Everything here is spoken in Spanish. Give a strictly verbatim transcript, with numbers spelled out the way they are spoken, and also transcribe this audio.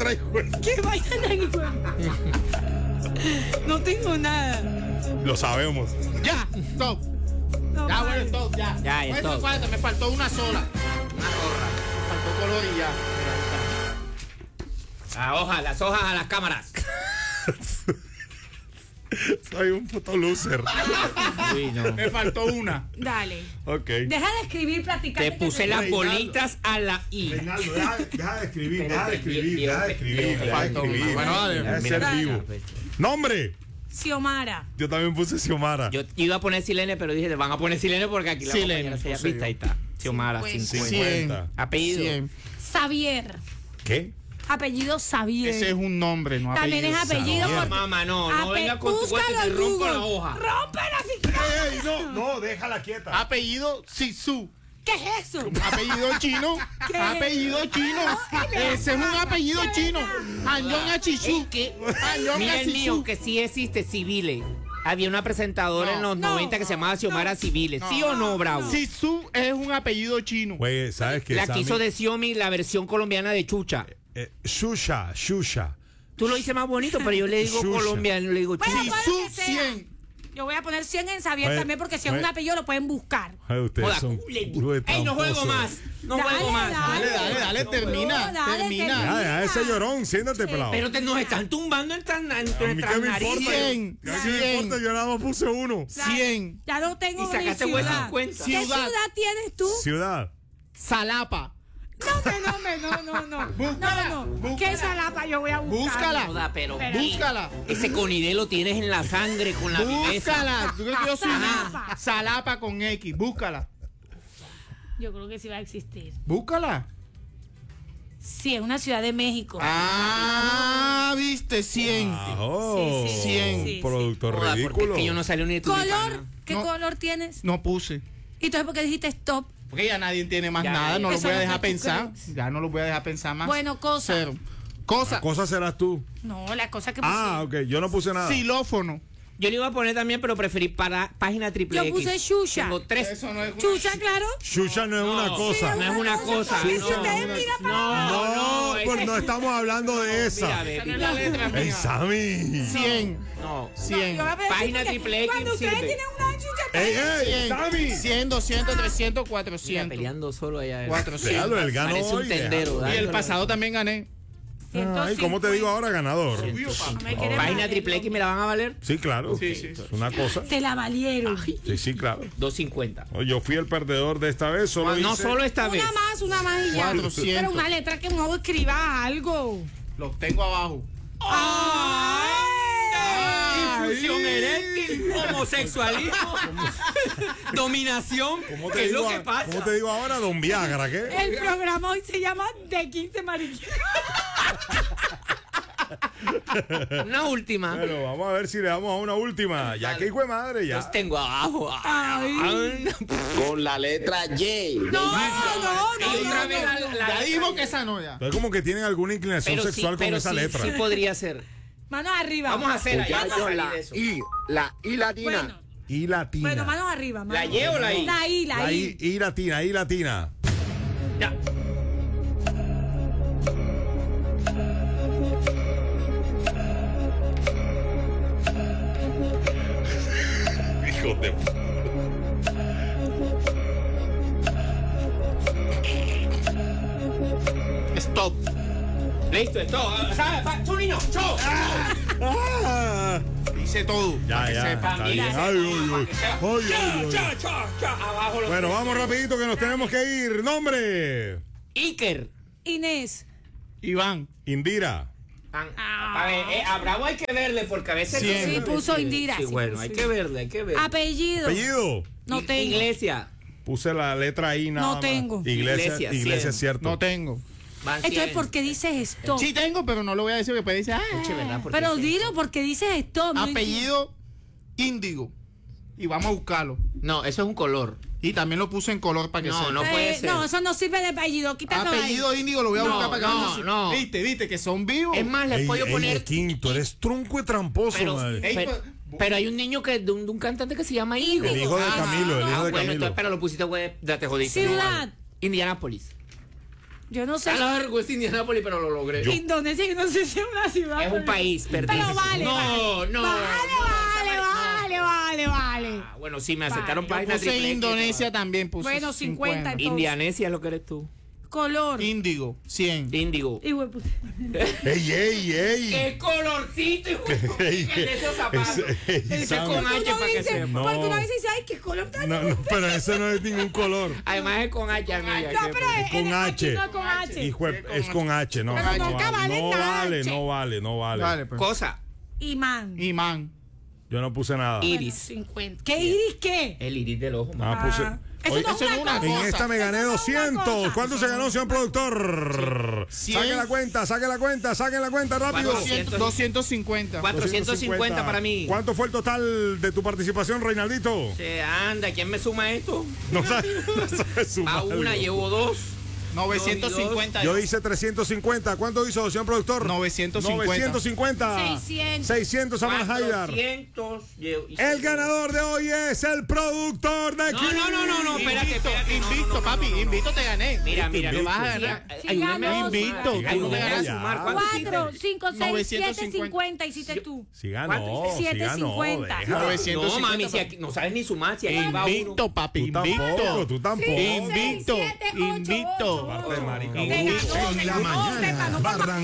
letra, hijo. ¿Qué vaina tan hijo? No tengo nada. Lo sabemos. Ya, stop. No, Ya, vale. bueno, stop, ya. Ya, ya, Pues, stop. cuarenta, me faltó una sola. Una gorra. Me faltó color y ya. Las hojas, las hojas a las cámaras. Soy un puto loser. Uy, no. Me faltó una. Dale. Ok. Deja de escribir, practicar. Te puse las Reinaldo. bolitas a la I. Reinaldo, deja, deja de escribir, Pero deja de te- escribir, Dios, deja de te- escribir, Dios, deja de falta una. escribir. Bueno, dale. Deja de Mira, ser mira, vivo. pues. Nombre. Xiomara. Yo también puse Xiomara. Yo iba a poner Silene, pero dije, van a poner Silene porque aquí la Silene, compañera se llama puse Vista, ahí está. Xiomara, Cincuenta. cincuenta. cincuenta. Apellido. cien. Xavier. ¿Qué? Apellido Xavier. Ese es un nombre, no También apellido. es apellido. Xavier. porque- Mamá, no, no Ape- venga con tu búscalo guante, te en rompo Google. la hoja. ¡Rómpela si quieres! ¡Ey, no! No, déjala quieta. Apellido Sisu. ¿Qué es eso? Apellido chino. ¿Qué? Apellido chino. Ese es un apellido chino. Añón Achichu. Añón Mira el mío, Achichu. que sí existe, Civile. Había una presentadora No, en los no, noventa que se llamaba Xiomara no, Civile. ¿Sí o no, Bravo? Sisu es un apellido chino. Güey, ¿sabes qué? La Sammy? quiso de Xiomi, la versión colombiana de Chucha. Eh, Shusha, Shusha. Tú lo dices más bonito, pero yo le digo Xuxa. colombiano, le digo Bueno, Chucha. pues, Sisu que sea. cien. Yo voy a poner cien en Xavier Oye, también porque si es oye. un apellido lo pueden buscar. Ay, ustedes Joda, son cule. culo de Ey, no juego tramposos. más. No Dale, juego más. dale. Dale, dale, dale, termina. No, dale, Termina. Ya, deja ese llorón, siéntate, pelado. Pero te, nos están tumbando en, tan, en A mí nuestras qué me importa. narices. Cien. ¿Qué me importa? Yo nada más puse uno. cien. Ya no tengo Y mi sacaste buen ciudad. cincuenta. ¿Qué Ciudad. ciudad tienes tú? Ciudad. Salapa. No, me, no, me, no, no, no. Búscala, No, no. búscala. ¿Qué salapa yo voy a buscar? Búscala. Joda, pero Búscala. ese conide lo tienes en la sangre con la viveza. Búscala. ¿Tú crees que yo soy Salapa. una salapa con X? Búscala. Yo creo que sí va a existir. Búscala. Sí, en una ciudad de México. Ah, viste, cien. Oh, Sí, sí, cien. sí, sí. producto Joda, porque ridículo. es que yo no salió ni de tu ¿Color? ventana. ¿Qué No. color tienes? No puse. ¿Y entonces por qué dijiste stop? Porque ya nadie tiene más Ya, nada. ya. No lo Eso voy a es lo dejar que tú pensar. crees. Ya no lo voy a dejar pensar más. Bueno, cosa. Cero. Cosa. La cosa serás tú. No, la cosa que puse. Ah, ok. Yo no puse nada. Xilófono. Yo le iba a poner también, pero preferí para página triple Yo X. puse Xuxa. Tengo tres. Eso no es una- Chucha, claro. Shusha no es una cosa. No es una cosa. Sí, no. si ustedes miran para abajo. No, esa pues es- no estamos hablando de esa. Mira, Esa baby. no es la letra Ey, mía. Sammy. cien. No. cien. Yo voy a pedir Página porque triple X Cuando ustedes sirve. tienen una chucha, Ey, ey, cien. Sammy. cien, doscientos, trescientos, Mira, cuatrocientos. peleando solo allá. cuatrocientos. Déjalo, él ganó Parece un hoy. tendero. déjalo. Y el dándole. pasado también gané. Ay, ¿cómo te digo ahora, ganador? no me quieren Página valer, triple X me la van a valer. Sí, claro. Sí, sí. Es una cosa. Te la valieron. Sí, sí, claro. dos cincuenta. Yo fui el perdedor de esta vez. Solo No hice- solo esta vez. Una más, una más y ya. cuatrocientos. Pero una letra que uno escriba algo. Los tengo abajo. ¡Ay! Infusión eréctil, homosexualismo, dominación. ¿Cómo ¿Qué te, es digo, lo que a- pasa? ¿Cómo te digo ahora, don Viagra? ¿Qué? El programa hoy se llama De quince Mariquitas. Una última. Bueno, vamos a ver si le damos a una última. Ya que hijo de madre, ya. Los tengo abajo. Ay. Con la letra Y. No, no, no, Y otra no, vez no, la- no. la- Ya dijimos que esa no ya. Es como que tienen alguna inclinación Pero sí, sexual con pero esa sí, letra. sí podría ser. Manos arriba. Vamos a hacer allá. Ya yo la I. La I latina. Bueno, Y latina. bueno, manos arriba. ¿La manos. Y o la I? La I, la, La I. I, I latina, I latina. Ya. Hijo de... Stop. Listo, esto. ¡Chau, niño! ¡Chau! Ah, Dice todo. ya, para que ya. sepa. Está bien. mira, Ay, ese ay, todo, ay. para que sea- Ay, ay, ay. ¡Chau, chau, chau! Abajo los Bueno, vamos rapidito que nos tenemos que ir. Nombre. Iker. Inés. Iván. Indira. Ah, a ver, eh, a Bravo hay que verle porque a veces. Cien. Sí, puso Indira. Sí, sí bueno, puso hay Indira. que verle, hay que verle. Apellido. Apellido. No I- tengo. Iglesia. Puse la letra I nada No más. tengo. Iglesia, Iglesia, iglesia, cien. cierto. No tengo. Van Entonces, cien. ¿por qué dices esto? Sí tengo, pero no lo voy a decir porque puede decir, ah, Escuche, ¿verdad? Porque Pero sí. dilo porque dices esto. no apellido Índigo. Y vamos a buscarlo. No, eso es un color. Y también lo puse en color para que No, sepa. no entiendo. puede Eh, ser. No, eso no sirve de apellido. Quítatelo ahí. Apellido Índigo lo voy a No, buscar para que no, vean. no. Viste, viste, que son vivos. Es más, les Ey, puedo ey, poner. el quinto, eres trunco y tramposo, Pero, madre. Ey, pero, pues, pero hay un niño que de un, de un cantante que se llama Higo. El hijo de Ah, Camilo, el hijo ah, de bueno, Camilo. entonces, pero lo pusiste, güey, ya te jodiste. Ciudad. Indianápolis. Yo no sé. A la vergüenza Indianápolis, pero lo logré. Indonesia, yo no sé si es una ciudad. Es un país, perdí. Pero vale. No, vale. no. Vale, vale, vale, vale, vale. Ah, bueno, sí, me aceptaron Vale. páginas Puse triple X, Indonesia también, puse Bueno, cincuenta, entonces. Indianesia es lo que eres tú. Color. Índigo, cien. Índigo. Y hue- puta. ¡Ey, ey, ey! ¡Qué colorcito, hijo de puta, de esos zapatos! Ese- ey, Ese Sam. con H Uno para que dice, sepa. No. porque uno dice, ay, qué color tan. No, no, pero eso no es ningún color. Además es con H, amiga. No, pero es, Con es- aquí H. no es con H. Hijo, de- es con H, no. Pero no nunca vale, vale no nada, vale, che. no vale, no vale. Dale, pues. Cosa, Imán. Imán. Yo no puse nada. iris. cincuenta. ¿Qué iris qué? El iris del ojo, Ah, mamá. puse. Eso Oye, no es eso no es una una cosa. en cosa. esta me gané Eso no es una doscientos. cosa. ¿Cuánto se ganó, señor productor? cien. Saque la cuenta, saque la cuenta, saque la cuenta rápido. cuatrocientos. doscientos cincuenta. cuatrocientos cincuenta para mí. ¿Cuánto fue el total de tu participación, Reinaldito? Se anda, ¿quién me suma esto? No sabes, no sabes A sumarlo. una llevo dos. novecientos cincuenta. Yo hice trescientos cincuenta. ¿Cuánto hizo, señor productor? novecientos cincuenta. novecientos cincuenta. seiscientos. seiscientos a Haidar. cuatrocientos. llevo- El ganador de hoy es el productor de No, no, no, no, no, espérate, Invicto, espérate. no, no, invicto, no, no, papi, no, no. invicto te gané. Mira, mira, Invicto. me vas a Sí, ganar. sí Ayúdame a ganó. sumar. Invicto. Ayúdame a Ya. sumar. ¿Cuánto cuatro, hiciste? cinco, seis, novecientos siete, cincuenta hiciste tú. Si ganó, ¿Cuánto? si siete ganó. cincuenta. deja. novecientos No, mami, cincuenta. si aquí no sabes ni sumar, si aquí va uno. Invicto, papi, Tú tampoco, invicto. tú tampoco. Invicto, seis, siete, ocho, invicto. ocho. Parte de marica. Te ganó, En te la ganó, te mañana, ganó. Barranquilla.